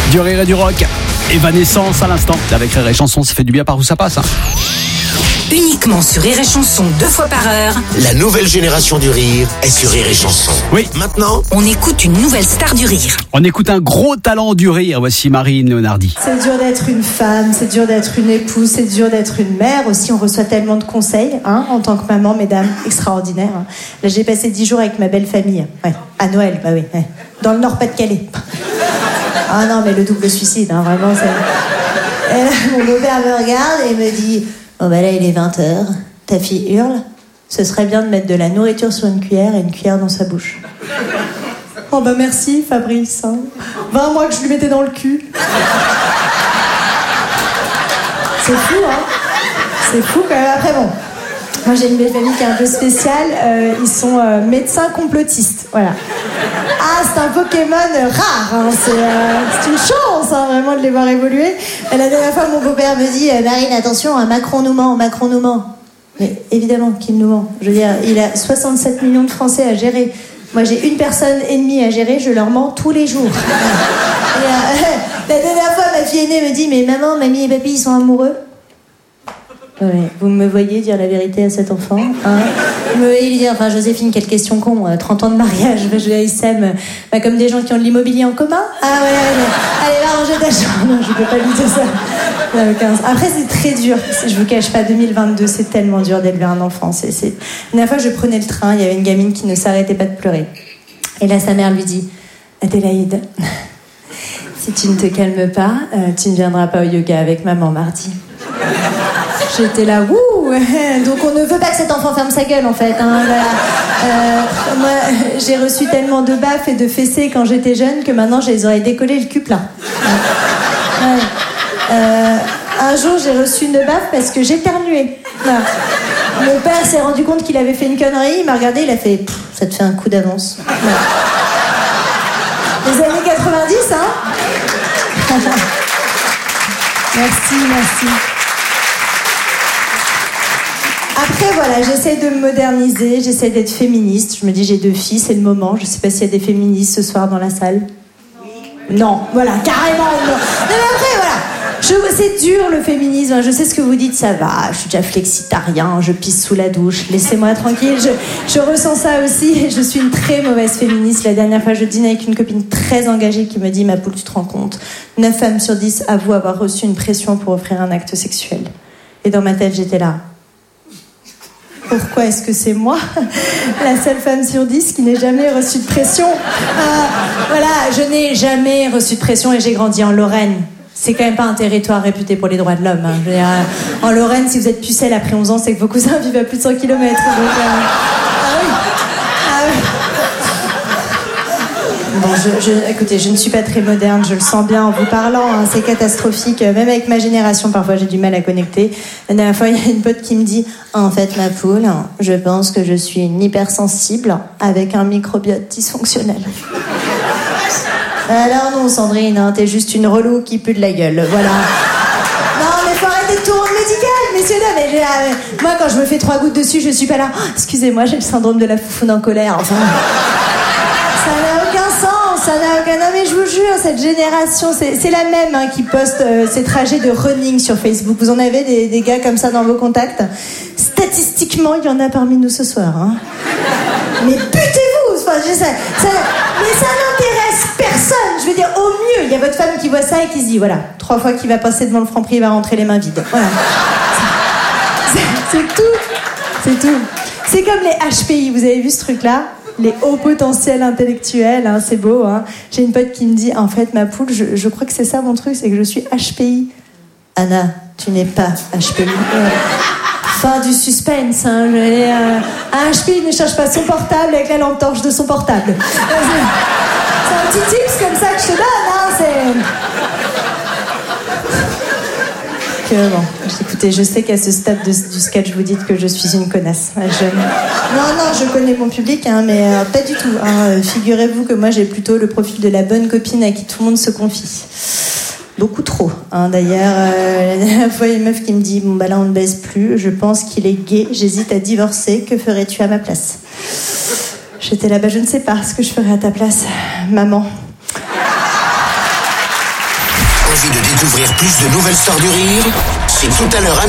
Du rire et du rock. Evanescence à l'instant. Avec Rire et Chanson, ça fait du bien par où ça passe. Uniquement sur Rire et Chanson 2 fois par heure. La nouvelle génération du rire est sur Rire et Chanson. Oui. Maintenant, On écoute une nouvelle star du rire. On écoute un gros talent du rire. Voici Marine Leonardi. C'est dur d'être une femme, c'est dur d'être une épouse, c'est dur d'être une mère aussi. On reçoit tellement de conseils en tant que maman, mesdames, extraordinaire. Là, j'ai passé 10 jours avec ma belle famille. Ouais. À Noël, bah oui. Ouais. Dans le Nord-Pas-de-Calais. Ah non, mais le double suicide, vraiment. C'est... Et là, mon beau-père me regarde et me dit... Oh bah là il est 20h, ta fille hurle, ce serait bien de mettre de la nourriture sur une cuillère et une cuillère dans sa bouche. Oh bah merci Fabrice, 20 mois que je lui mettais dans le cul. C'est fou c'est fou quand même. Après bon, moi j'ai une belle famille qui est un peu spéciale, ils sont médecins complotistes, voilà. Ah, c'est un Pokémon rare, c'est une chance vraiment de les voir évoluer. Et la dernière fois, mon beau-père me dit Marine, attention, Macron nous ment. Mais évidemment qu'il nous ment. Je veux dire, il a 67 millions de Français à gérer. Moi, j'ai une personne ennemie à gérer, je leur mens tous les jours. Et, la dernière fois, ma fille aînée me dit mais maman, mamie et papy, ils sont amoureux. Ouais, vous me voyez dire la vérité à cet enfant, Vous me voyez lui dire, Joséphine, quelle question con, 30 ans de mariage, ils s'aiment, comme des gens qui ont de l'immobilier en commun. Ah ouais, allez, va ranger ta chambre. Non, je peux pas lui dire ça. Après, c'est très dur, je vous cache pas, 2022, c'est tellement dur d'élever un enfant. La dernière fois, je prenais le train, il y avait une gamine qui ne s'arrêtait pas de pleurer. Et là, sa mère lui dit, Adélaïde, si tu ne te calmes pas, tu ne viendras pas au yoga avec maman mardi. J'étais là, wouh. Donc on ne veut pas que cet enfant ferme sa gueule en fait. Voilà. Moi, j'ai reçu tellement de baffes et de fessées quand j'étais jeune que maintenant j'ai les oreilles décollées et le cul plein. Un jour j'ai reçu une baffe parce que j'éternuais. Voilà. Mon père s'est rendu compte qu'il avait fait une connerie, il m'a regardé, il a fait ça te fait un coup d'avance. Voilà. Les années 90, Merci. Après, voilà, j'essaie de me moderniser, j'essaie d'être féministe. Je me dis, j'ai 2 filles, c'est le moment. Je sais pas s'il y a des féministes ce soir dans la salle. Non, voilà, carrément non. Non, mais après, voilà. C'est dur le féminisme, je sais ce que vous dites, ça va, je suis déjà flexitarien, je pisse sous la douche, laissez-moi tranquille, je ressens ça aussi, je suis une très mauvaise féministe. La dernière fois, je dîne avec une copine très engagée qui me dit, ma poule, tu te rends compte, 9 femmes sur 10 avouent avoir reçu une pression pour offrir un acte sexuel. Et dans ma tête, j'étais là. Pourquoi est-ce que c'est moi, la seule femme sur 10 qui n'ait jamais reçu de pression Voilà, je n'ai jamais reçu de pression et j'ai grandi en Lorraine. C'est quand même pas un territoire réputé pour les droits de l'homme. Je veux dire, en Lorraine, si vous êtes pucelle après 11 ans, c'est que vos cousins vivent à plus de 100 km. Donc, Ah oui. Bon, écoutez, je ne suis pas très moderne, je le sens bien en vous parlant, c'est catastrophique. Même avec ma génération, parfois j'ai du mal à connecter. La dernière fois, il y a une pote qui me dit « En fait, ma poule, je pense que je suis une hypersensible avec un microbiote dysfonctionnel. » Alors non, Sandrine, t'es juste une relou qui pue de la gueule, voilà. Non, mais faut arrêter de tourner médical, messieurs, dames. Moi, quand je me fais 3 gouttes dessus, je suis pas là. Oh, excusez-moi, j'ai le syndrome de la foufoune en colère. Enfin, ça n'a aucun sens, Non, mais je vous jure, cette génération, c'est la même qui poste ces trajets de running sur Facebook. Vous en avez des gars comme ça dans vos contacts? Statistiquement, il y en a parmi nous ce soir. Mais butez-vous, mais ça n'intéresse personne. Je veux dire, au mieux, il y a votre femme qui voit ça et qui se dit, voilà, 3 fois qu'il va passer devant le Franprix, il va rentrer les mains vides. Voilà. C'est tout. C'est comme les HPI, vous avez vu ce truc-là? Les hauts potentiels intellectuels, c'est beau. J'ai une pote qui me dit, en fait, ma poule, je crois que c'est ça mon truc, c'est que je suis HPI. Anna, tu n'es pas HPI. Fin du suspense. Un HPI ne cherche pas son portable avec la lampe torche de son portable. C'est un petit tips comme ça que je te donne. Bon, écoutez, je sais qu'à ce stade du sketch, vous dites que je suis une connasse. Non, je connais mon public, mais pas du tout. Figurez-vous que moi, j'ai plutôt le profil de la bonne copine à qui tout le monde se confie. Beaucoup trop. D'ailleurs, la dernière fois, il y a une meuf qui me dit, bon, bah là, on ne baise plus, je pense qu'il est gay, j'hésite à divorcer, que ferais-tu à ma place? J'étais là, je ne sais pas ce que je ferais à ta place, maman. envie de découvrir plus de nouvelles stars du rire? C'est tout à l'heure à